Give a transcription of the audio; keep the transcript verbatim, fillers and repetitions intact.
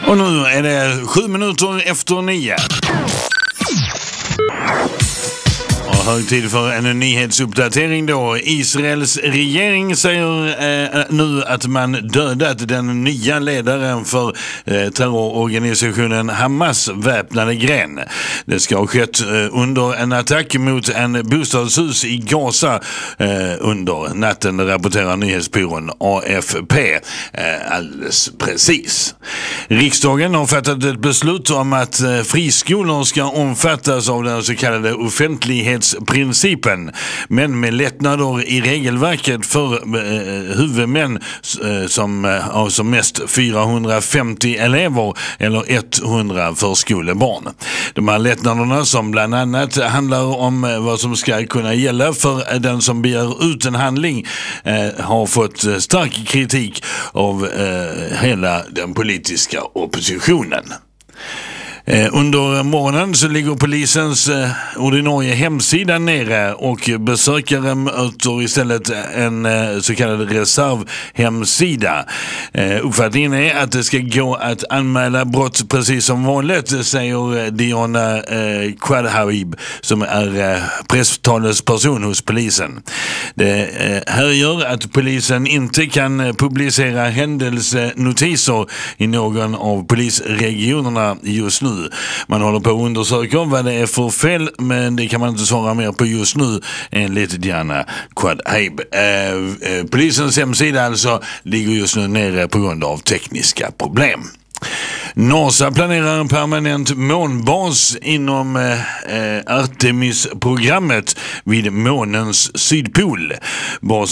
Och nu är det sju minuter efter nio. Hög tid för en nyhetsuppdatering då. Israels regering säger eh, nu att man dödat den nya ledaren för eh, terrororganisationen Hamas väpnade gren. Det ska ha skett eh, under en attack mot en bostadshus i Gaza eh, under natten, rapporterar nyhetsbyrån A F P. Eh, alldeles precis. Riksdagen har fattat ett beslut om att eh, friskolor ska omfattas av den så kallade offentlighets principen, men med lättnader i regelverket för eh, huvudmän eh, som eh, har som mest fyrahundrafemtio elever eller hundra förskolebarn. De här lättnaderna som bland annat handlar om eh, vad som ska kunna gälla för eh, den som begär ut en handling eh, har fått eh, stark kritik av eh, hela den politiska oppositionen. Under morgonen så ligger polisens eh, ordinarie hemsida nere och besökare möter istället en eh, så kallad reservhemsida. Eh, uppfattningen är att det ska gå att anmäla brott precis som vanligt, säger Diana eh, Quadhabib som är eh, presstalesperson hos polisen. Det eh, här gör att polisen inte kan publicera händelsenotiser i någon av polisregionerna just nu. Man håller på att undersöka vad det är för fel, men det kan man inte svara mer på just nu enligt Diana Quadhabib. Eh, eh, polisens hemsida alltså ligger just nu nere på grund av tekniska problem. NASA planerar en permanent månbas inom eh, Artemis-programmet vid månens sydpol. Basen